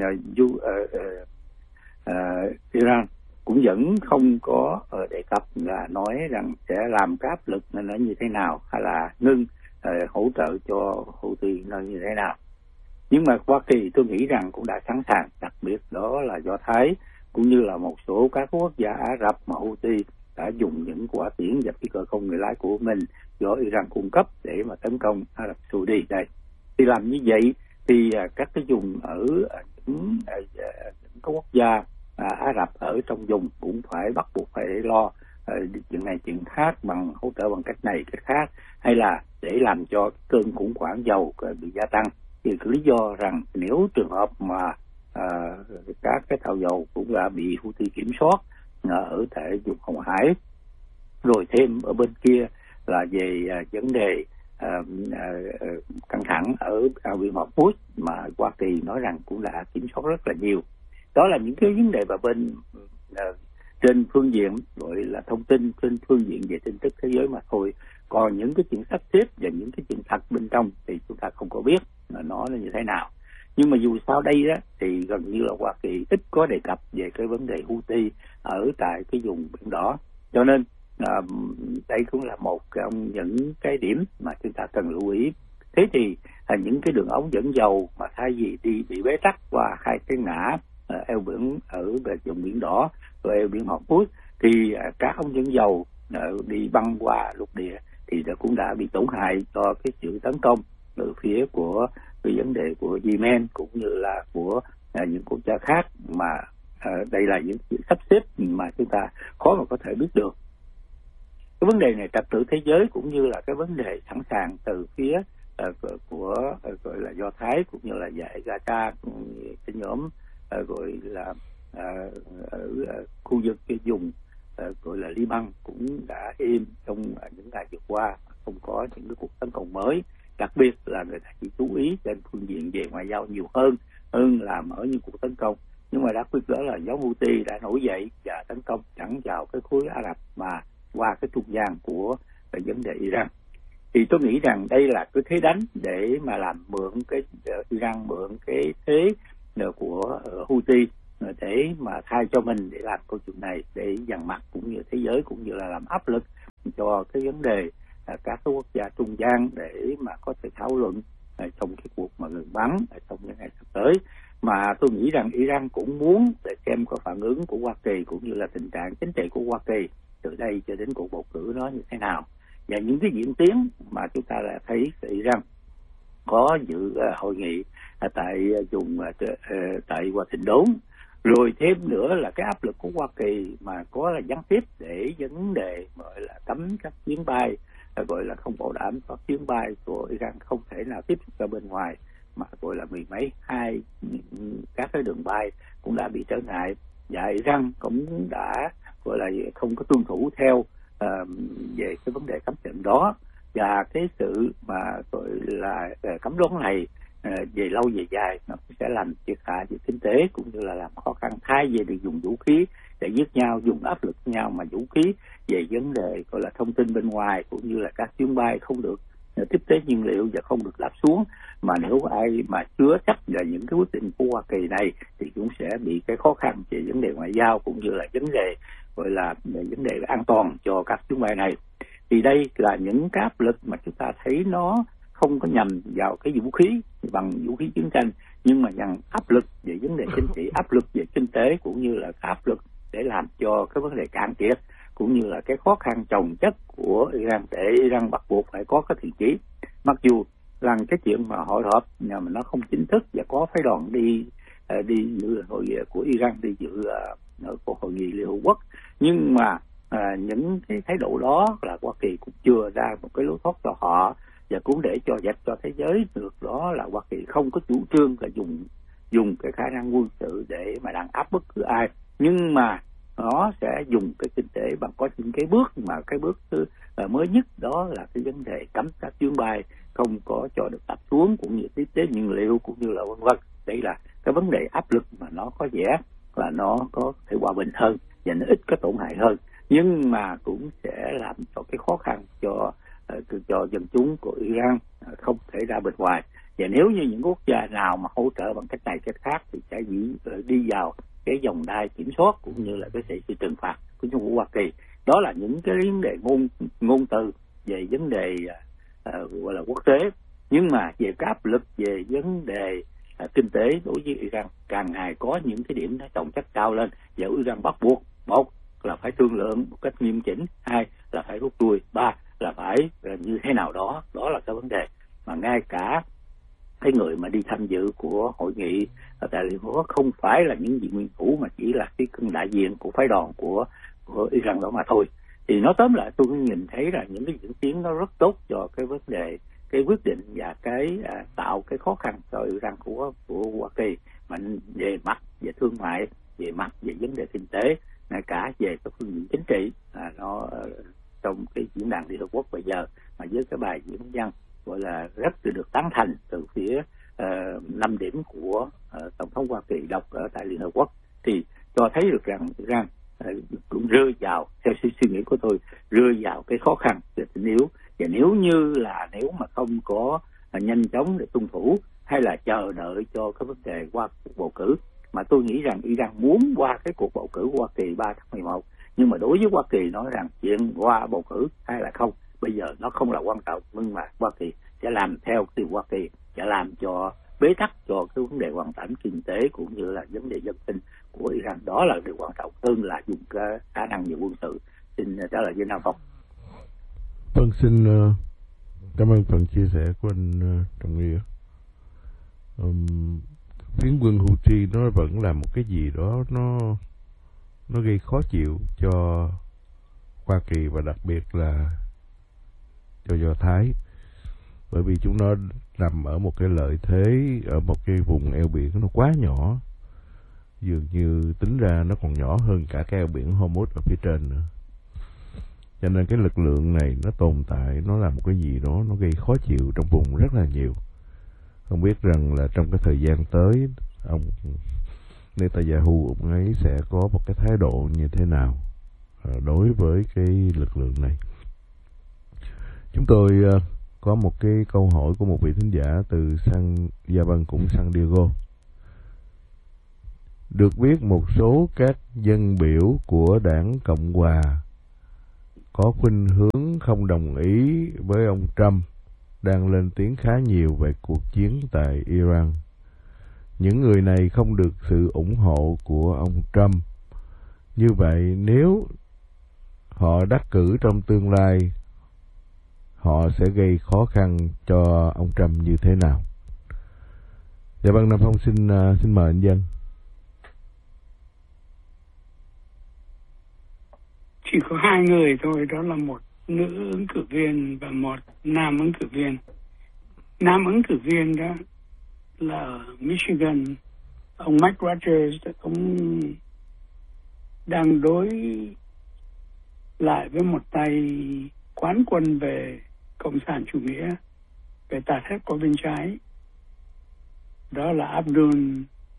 Iran cũng vẫn không có đề cập là nói rằng sẽ làm cái áp lực nên nó như thế nào, hay là ngưng hỗ trợ cho Houthi nó như thế nào. Nhưng mà Hoa Kỳ tôi nghĩ rằng cũng đã sẵn sàng, đặc biệt đó là Do Thái cũng như là một số các quốc gia Ả Rập mà Houthi đã dùng những quả tiễn và phi cơ không người lái của mình do Iran cung cấp để mà tấn công Ả Rập Saudi đây. Thì làm như vậy thì các cái vùng ở những quốc gia Ả Rập ở trong vùng cũng phải bắt buộc phải lo chuyện này chuyện khác, bằng hỗ trợ bằng cách này cách khác, hay là để làm cho cơn khủng hoảng dầu bị gia tăng. Thì lý do rằng nếu trường hợp mà các cái tàu dầu cũng đã bị Houthi kiểm soát ở tại vùng Hồng Hải, rồi thêm ở bên kia là về vấn đề căng thẳng ở biển Hormuz mà Hoa Kỳ nói rằng cũng đã kiểm soát rất là nhiều. Đó là những cái vấn đề mà bên trên phương diện gọi là thông tin, trên phương diện về tin tức thế giới mà thôi. Còn những cái chuyện sắp xếp và những cái chuyện thật bên trong thì chúng ta không có biết là nó là như thế nào. Nhưng mà dù sao đây đó thì gần như là Hoa Kỳ ít có đề cập về cái vấn đề Houthi ở tại cái vùng Biển Đỏ. Cho nên đây cũng là một trong những cái điểm mà chúng ta cần lưu ý. Thế thì những cái đường ống dẫn dầu mà thay vì đi bị bế tắc qua hai cái ngã eo biển ở vùng Biển Đỏ và eo biển Hormuz, thì các ống dẫn dầu đi băng qua lục địa thì cũng đã bị tổn hại do cái sự tấn công từ phía của cái vấn đề của Yemen cũng như là của những quốc gia khác, mà đây là những sự sắp xếp mà chúng ta khó mà có thể biết được. Cái vấn đề này trật tự thế giới cũng như là cái vấn đề sẵn sàng từ phía của gọi là Do Thái cũng như là giải Gaza, cái nhóm gọi là ở khu vực cái vùng gọi là Liban cũng đã im trong những ngày vừa qua, không có những cái cuộc tấn công mới. Đặc biệt là người ta chỉ chú ý trên phương diện về ngoại giao nhiều hơn là ở những cuộc tấn công. Nhưng mà đặc biệt đó là nhóm Houthi đã nổi dậy và tấn công thẳng vào cái khối Ả Rập mà qua cái trung gian của vấn đề Iran. Thì tôi nghĩ rằng đây là cái thế đánh để mà làm mượn cái Iran mượn cái thế của Houthi để mà thay cho mình để làm câu chuyện này, để dằn mặt cũng như thế giới, cũng như là làm áp lực cho cái vấn đề các cái quốc gia trung gian để mà có thể thảo luận trong cái cuộc mà ngừng bắn trong những ngày sắp tới. Mà tôi nghĩ rằng Iran cũng muốn để xem có phản ứng của Hoa Kỳ cũng như là tình trạng chính trị của Hoa Kỳ từ đây cho đến cuộc bầu cử nó như thế nào. Và những cái diễn tiến mà chúng ta đã thấy Iran có dự hội nghị tại vùng tại Washington, rồi thêm nữa là cái áp lực của Hoa Kỳ mà có là gián tiếp để vấn đề gọi là cấm các chuyến bay, gọi là không bảo đảm các chuyến bay của Iran không thể nào tiếp tục ra bên ngoài, mà gọi là mười mấy các cái đường bay cũng đã bị trở ngại, và Iran cũng đã gọi là không có tuân thủ theo về cái vấn đề cấm vận đó. Và cái sự mà gọi là cấm đoán này về lâu về dài nó sẽ làm thiệt hại về kinh tế cũng như là làm khó khăn, thay vì được dùng vũ khí để giết nhau, dùng áp lực nhau, mà vũ khí về vấn đề gọi là thông tin bên ngoài cũng như là các chuyến bay không được tiếp tế nhiên liệu và không được đáp xuống. Mà nếu ai mà chứa chấp vào những cái quyết định của Hoa Kỳ này thì cũng sẽ bị cái khó khăn về vấn đề ngoại giao cũng như là vấn đề gọi là vấn đề an toàn cho các chuyến bay này. Thì đây là những cái áp lực mà chúng ta thấy nó không có nhằm vào cái vũ khí bằng vũ khí chiến tranh, nhưng mà nhằm áp lực về vấn đề chính trị, áp lực về kinh tế cũng như là áp lực để làm cho cái vấn đề cạn kiệt cũng như là cái khó khăn chồng chất của Iran để Iran bắt buộc phải có cái thiện chí. Mặc dù là cái chuyện mà hội họp mà nó không chính thức và có phái đoàn đi dự hội nghị của Iran, đi dự cuộc hội nghị Liên Hợp Quốc, nhưng mà những cái thái độ đó là Hoa Kỳ cũng chưa ra một cái lối thoát cho họ, và cũng để cho dẹp cho thế giới được đó là Hoa Kỳ không có chủ trương là dùng cái khả năng quân sự để mà đàn áp bất cứ ai, nhưng mà nó sẽ dùng cái kinh tế bằng có những cái bước, mà cái bước mới nhất đó là cái vấn đề cấm các chuyến bay không có cho được đáp xuống cũng như tiếp tế nhiên liệu cũng như là vân vân. Đây là cái vấn đề áp lực mà nó có vẻ là nó có thể hòa bình hơn và nó ít có tổn hại hơn, nhưng mà cũng sẽ làm cho cái khó khăn cho dân chúng của Iran không thể ra bên ngoài. Và nếu như những quốc gia nào mà hỗ trợ bằng cách này cách khác thì sẽ đi vào cái vòng đai kiểm soát cũng như là cái sự trừng phạt của chính phủ Hoa Kỳ. Đó là những cái vấn đề ngôn từ về vấn đề gọi là quốc tế, nhưng mà về cái áp lực về vấn đề kinh tế đối với Iran càng ngày có những cái điểm nó trọng chất cao lên, và Iran bắt buộc một là phải thương lượng một cách nghiêm chỉnh, hai là phải rút lui, ba là phải như thế nào đó. Đó là cái vấn đề mà ngay cả cái người mà đi tham dự của hội nghị tại Liên Hợp Quốc không phải là những vị nguyên thủ, mà chỉ là cái đại diện của phái đoàn của Iran đó mà thôi. Thì nói tóm lại tôi cũng nhìn thấy là những cái diễn tiến nó rất tốt cho cái vấn đề, cái quyết định và cái tạo cái khó khăn cho Iran của Hoa Kỳ, mà về mặt về thương mại, về mặt về vấn đề kinh tế, ngay cả về cái phương diện chính trị nó trong cái diễn đàn Liên Hợp Quốc bây giờ mà với cái bài diễn văn gọi là rất được tán thành từ phía 5 điểm của Tổng thống Hoa Kỳ đọc ở tại Liên Hợp Quốc, thì cho thấy được rằng Iran cũng rơi vào, theo suy nghĩ của tôi, rơi vào cái khó khăn về tình yếu. Và nếu mà không có nhanh chóng để tuân thủ hay là chờ đợi cho cái vấn đề qua cuộc bầu cử, mà tôi nghĩ rằng Iran muốn qua cái cuộc bầu cử Hoa Kỳ 3 tháng 11, nhưng mà đối với Hoa Kỳ nói rằng chuyện qua bầu cử hay là không bây giờ nó không là quan trọng, nhưng mà Hoa Kỳ sẽ làm theo điều Hoa Kỳ sẽ làm cho bế tắc cho cái vấn đề hoàn cảnh kinh tế cũng như là vấn đề dân sinh của Iran. Đó là điều quan trọng hơn là dùng cái khả năng về quân sự. Xin trả lời với Nam Phong. Vâng, xin cảm ơn phần chia sẻ của anh Trọng Nghĩa. Phiến quân Houthi nó vẫn là một cái gì đó nó gây khó chịu cho Hoa Kỳ và đặc biệt là cho Do Thái, bởi vì chúng nó nằm ở một cái lợi thế ở một cái vùng eo biển nó quá nhỏ, dường như tính ra nó còn nhỏ hơn cả cái eo biển Hormuz ở phía trên nữa. Cho nên cái lực lượng này nó tồn tại, nó là một cái gì đó nó gây khó chịu trong vùng rất là nhiều. Không biết rằng là trong cái thời gian tới ông Netanyahu ông ấy sẽ có một cái thái độ như thế nào đối với cái lực lượng này. Chúng tôi có một cái câu hỏi của một vị thính giả từ San Diego cũng San Diego. Được biết một số các dân biểu của đảng Cộng hòa có khuynh hướng không đồng ý với ông Trump đang lên tiếng khá nhiều về cuộc chiến tại Iran. Những người này không được sự ủng hộ của ông Trump. Như vậy nếu họ đắc cử trong tương lai, họ sẽ gây khó khăn cho ông Trump như thế nào? Dạ vâng, Nam Phong xin mời anh Dân. Chỉ có hai người thôi, đó là một nữ ứng cử viên và một nam ứng cử viên. Nam ứng cử viên đó là ở Michigan, ông Mike Rogers, ông đang đối lại với một tay quán quân về cộng sản chủ nghĩa, về tà thép của bên trái, đó là Abdul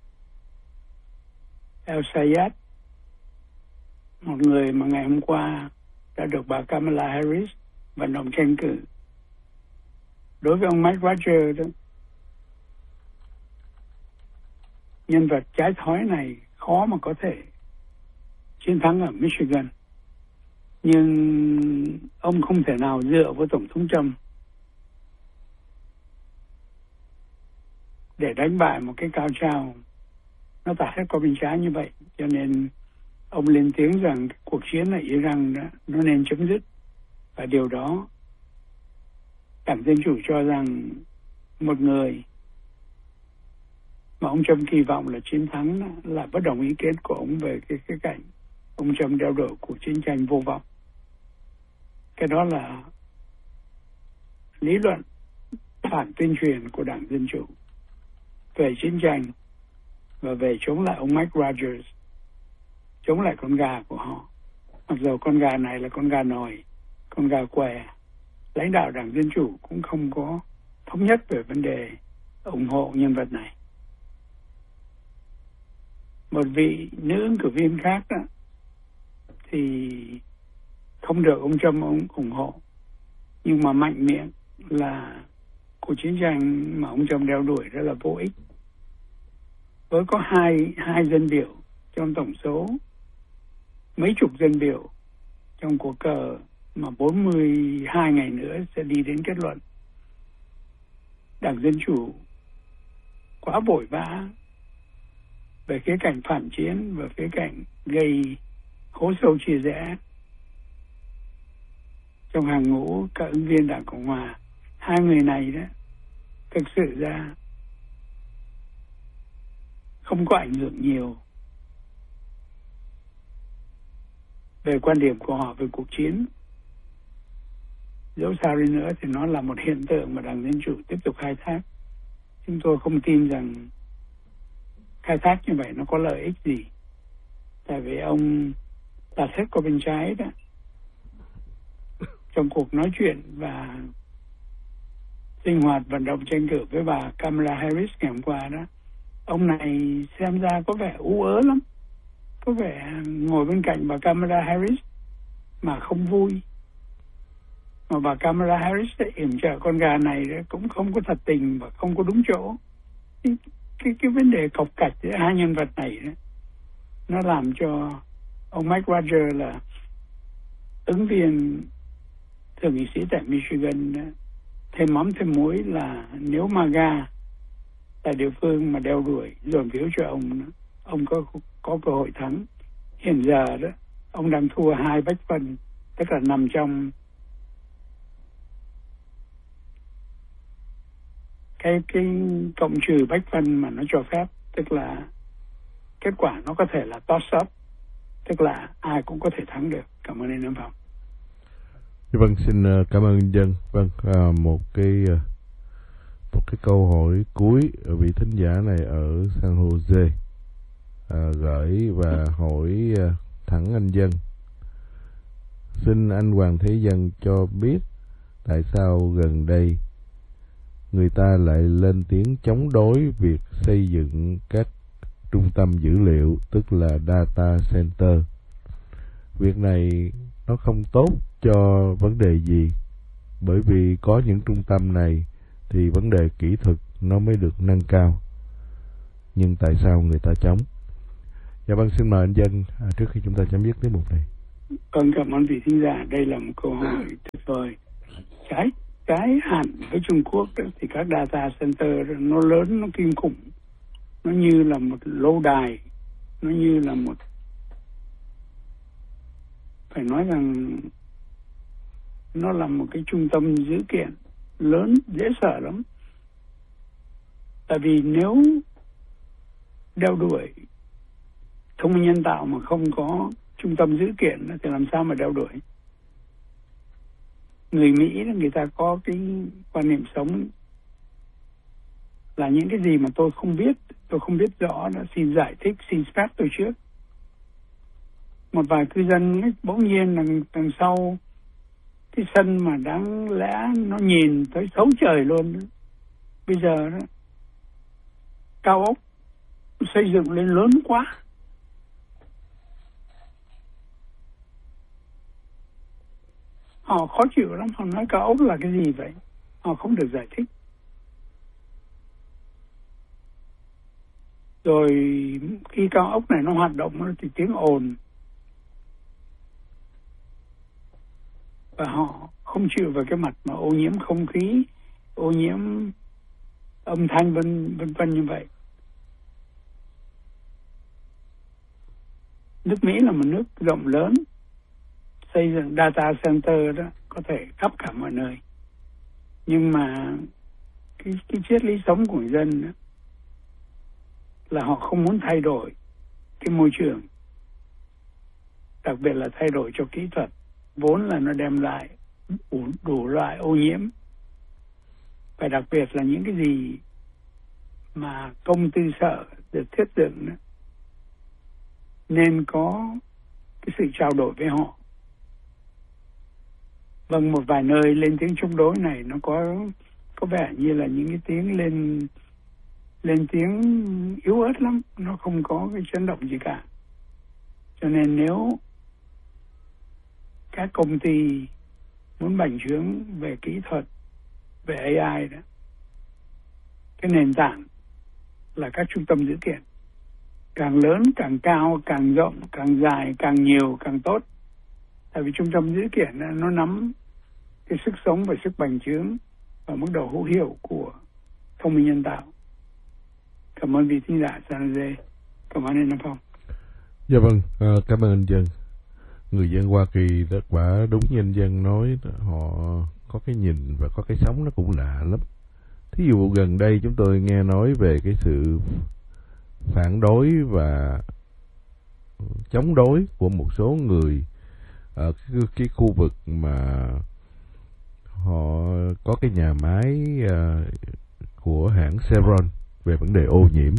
El-Sayed, một người mà ngày hôm qua đã được bà Kamala Harris vận động tranh cử. Đối với ông Mike Rogers đó, nhân vật trái thói này khó mà có thể chiến thắng ở Michigan. Nhưng ông không thể nào dựa với Tổng thống Trump để đánh bại một cái cao trào nó tả hết qua bên trái như vậy. Cho nên ông lên tiếng rằng cuộc chiến ở Iran đó, nó nên chấm dứt. Và điều đó Đảng Dân Chủ cho rằng một người mà ông Trump kỳ vọng là chiến thắng là bất đồng ý kiến của ông về cái cảnh ông Trump đeo đuổi cuộc chiến tranh vô vọng. Cái đó là lý luận phản tuyên truyền của Đảng Dân Chủ về chiến tranh và về chống lại ông Mike Rogers, chống lại con gà của họ. Mặc dù con gà này là con gà nòi, con gà què, lãnh đạo Đảng Dân Chủ cũng không có thống nhất về vấn đề ủng hộ nhân vật này. Một vị nữ ứng cử viên khác đó, thì không được ông Trump ủng hộ, nhưng mà mạnh miệng là cuộc chiến tranh mà ông Trump đeo đuổi rất là vô ích. Với có hai dân biểu trong tổng số mấy chục dân biểu trong cuộc cờ mà 42 ngày nữa sẽ đi đến kết luận, Đảng Dân Chủ quá vội vã về khía cạnh phản chiến và khía cạnh gây hố sâu chia rẽ trong hàng ngũ các ứng viên Đảng Cộng Hòa. Hai người này đó thực sự ra không có ảnh hưởng nhiều về quan điểm của họ về cuộc chiến. Dẫu sao đi nữa thì nó là một hiện tượng mà Đảng Dân Chủ tiếp tục khai thác. Chúng tôi không tin rằng khai thác như vậy nó có lợi ích gì. Tại vì ông đặt hết qua bên trái đó, trong cuộc nói chuyện và sinh hoạt vận động tranh cử với bà Kamala Harris ngày hôm qua đó, ông này xem ra có vẻ ú ớ lắm, có vẻ ngồi bên cạnh bà Kamala Harris mà không vui. Mà bà Kamala Harris yểm trợ con gà này cũng không có thật tình và không có đúng chỗ. Cái vấn đề cọc cạch giữa hai nhân vật này đó, nó làm cho ông Mike Rogers là ứng viên thượng nghị sĩ tại Michigan đó, thêm mắm thêm muối là nếu MAGA tại địa phương mà đeo đuổi dồn phiếu cho ông có cơ hội thắng. Hiện giờ đó ông đang thua 2 bách phân, tức là nằm trong cái cộng trừ bách phân mà nó cho phép, tức là kết quả nó có thể là toss up, tức là ai cũng có thể thắng được. Cảm ơn anh Nam Phong. Vâng, xin cảm ơn Dân. Vâng, một cái câu hỏi cuối vị thính giả này ở San Jose gửi và hỏi thẳng anh Dân. Xin anh Hoàng Thế Dân cho biết tại sao gần đây người ta lại lên tiếng chống đối việc xây dựng các trung tâm dữ liệu, tức là data center. Việc này nó không tốt cho vấn đề gì, bởi vì có những trung tâm này thì vấn đề kỹ thuật nó mới được nâng cao. Nhưng tại sao người ta chống? Dạ vâng, xin mời anh Dân trước khi chúng ta chấm dứt tiết mục này. Cảm ơn vị thính giả. Đây là một câu hỏi tuyệt vời. Trái hẳn với Trung Quốc đó, thì các data center nó lớn, nó kinh khủng, nó như là một lâu đài, nó như là một, phải nói rằng nó là một cái trung tâm dữ kiện lớn, dễ sợ lắm. Tại vì nếu đeo đuổi thông minh nhân tạo mà không có trung tâm dữ kiện thì làm sao mà đeo đuổi. Người Mỹ người ta có cái quan niệm sống là những cái gì mà tôi không biết rõ, đã xin giải thích, xin phép tôi trước. Một vài cư dân ấy, bỗng nhiên đằng sau cái sân mà đáng lẽ nó nhìn tới thấu trời luôn, bây giờ đó cao ốc xây dựng lên lớn quá. Họ khó chịu lắm, họ nói cao ốc là cái gì vậy? Họ không được giải thích. Rồi khi cao ốc này nó hoạt động thì tiếng ồn, và họ không chịu về cái mặt mà ô nhiễm không khí, ô nhiễm âm thanh vân vân như vậy. Nước Mỹ là một nước rộng lớn, xây dựng data center đó có thể khắp cả mọi nơi, nhưng mà cái triết lý sống của người dân đó, là họ không muốn thay đổi cái môi trường, đặc biệt là thay đổi cho kỹ thuật, vốn là nó đem lại đủ loại ô nhiễm, và đặc biệt là những cái gì mà công tư sở được thiết dựng đó, nên có cái sự trao đổi với họ. Vâng, một vài nơi lên tiếng chống đối này nó có vẻ như là những cái tiếng lên tiếng yếu ớt lắm, nó không có cái chấn động gì cả. Cho nên nếu các công ty muốn bành trướng về kỹ thuật, về AI đó, cái nền tảng là các trung tâm dữ kiện, càng lớn, càng cao, càng rộng, càng dài, càng nhiều, càng tốt. Tại vì trung tâm dữ kiện nó nắm cái sức sống và sức bành trướng và mức độ hữu hiệu của thông minh nhân tạo. Cảm ơn vị thính giả San Jose. Cảm ơn anh Nam Phong. Dạ vâng, cảm ơn anh Dân. Người dân Hoa Kỳ rất quả đúng như anh Dân nói, họ có cái nhìn và có cái sống nó cũng lạ lắm. Thí dụ gần đây chúng tôi nghe nói về cái sự phản đối và chống đối của một số người ở cái khu vực mà họ có cái nhà máy của hãng Chevron về vấn đề ô nhiễm,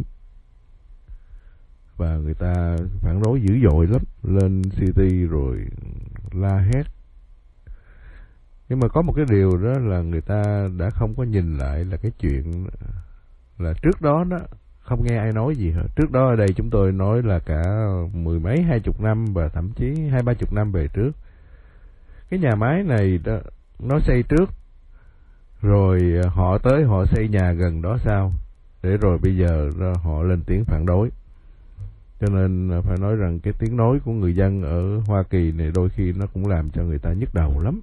và người ta phản đối dữ dội lắm, lên city rồi la hét. Nhưng mà có một cái điều đó là người ta đã không có nhìn lại là cái chuyện là trước đó không nghe ai nói gì hết. Trước đó ở đây chúng tôi nói là cả 10 mấy 20 năm và thậm chí 20-30 năm về trước, cái nhà máy này đó, nó xây trước rồi họ tới họ xây nhà gần đó sau, để rồi bây giờ họ lên tiếng phản đối. Cho nên phải nói rằng cái tiếng nói của người dân ở Hoa Kỳ này đôi khi nó cũng làm cho người ta nhức đầu lắm.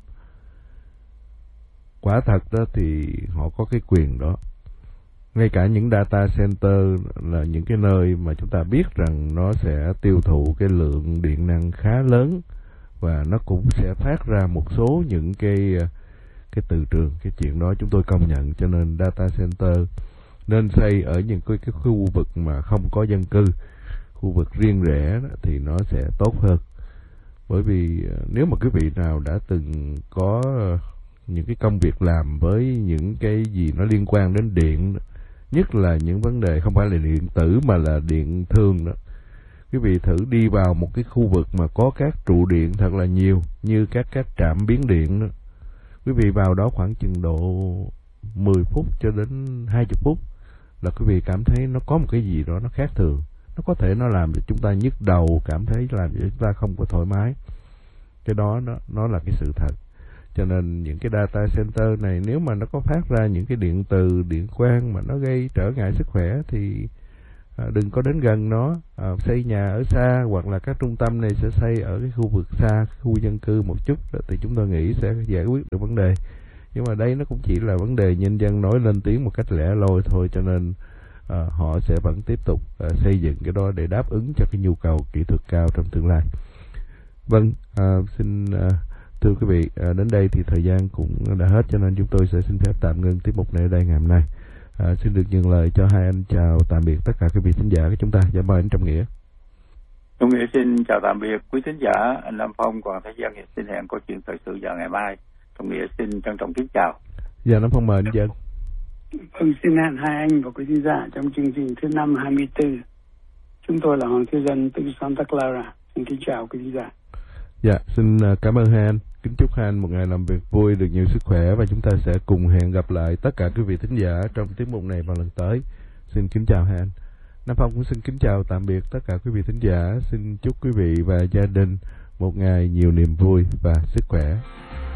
Quả thật đó thì họ có cái quyền đó. Ngay cả những data center là những cái nơi mà chúng ta biết rằng nó sẽ tiêu thụ cái lượng điện năng khá lớn, và nó cũng sẽ phát ra một số những cái từ trường. Cái chuyện đó chúng tôi công nhận. Cho nên data center nên xây ở những cái khu vực mà không có dân cư, khu vực riêng rẽ đó, thì nó sẽ tốt hơn. Bởi vì nếu mà quý vị nào đã từng có những cái công việc làm với những cái gì nó liên quan đến điện, nhất là những vấn đề không phải là điện tử mà là điện thường đó, quý vị thử đi vào một cái khu vực mà có các trụ điện thật là nhiều, như các trạm biến điện đó. Quý vị vào đó khoảng chừng độ 10 phút cho đến 20 phút là quý vị cảm thấy nó có một cái gì đó nó khác thường. Nó có thể nó làm cho chúng ta nhức đầu, cảm thấy làm cho chúng ta không có thoải mái. Cái đó nó là cái sự thật. Cho nên những cái data center này nếu mà nó có phát ra những cái điện từ, điện quang mà nó gây trở ngại sức khỏe thì đừng có đến gần nó. Xây nhà ở xa, hoặc là các trung tâm này sẽ xây ở cái khu vực xa, khu dân cư một chút, thì chúng tôi nghĩ sẽ giải quyết được vấn đề. Nhưng mà đây nó cũng chỉ là vấn đề nhân dân nói lên tiếng một cách lẻ loi thôi, cho nên họ sẽ vẫn tiếp tục xây dựng cái đó để đáp ứng cho cái nhu cầu kỹ thuật cao trong tương lai. Vâng, xin thưa quý vị, đến đây thì thời gian cũng đã hết, cho nên chúng tôi sẽ xin phép tạm ngưng tiết mục này ở đây ngày hôm nay. Xin được nhường lời cho hai anh chào tạm biệt tất cả quý vị thính giả của chúng ta. Dạ mời anh Trọng Nghĩa. Trọng Nghĩa xin chào tạm biệt quý thính giả. Anh Nam Phong còn thời gian xin hẹn câu chuyện thời sự vào ngày mai. Trọng Nghĩa xin trân trọng kính chào. Dạ Nam Phong mời anh Dân. Vâng, xin hẹn hai anh và quý thính giả trong chương trình thứ 524. Chúng tôi là Hoàng Thế Dân từ Santa Clara. Xin kính chào quý thính giả. Dạ, xin cảm ơn hai anh. Kính chúc hai anh một ngày làm việc vui, được nhiều sức khỏe, và chúng ta sẽ cùng hẹn gặp lại tất cả quý vị thính giả trong tiết mục này vào lần tới. Xin kính chào hai anh. Nam Phong cũng xin kính chào tạm biệt tất cả quý vị thính giả. Xin chúc quý vị và gia đình một ngày nhiều niềm vui và sức khỏe.